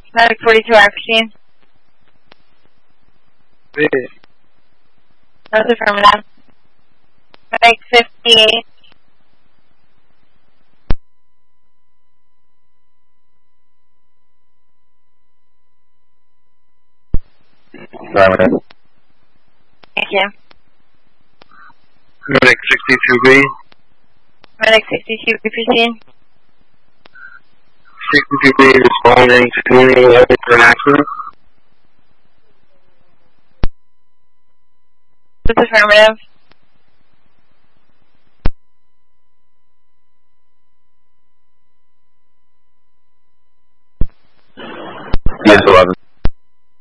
Medic 42 Arcane. That's affirmative. Medic 58. Affirmative. Thank you. Medic 62B. Medic 62, proceed. 62B responding to community level for an accident. That's affirmative. Yes, 11.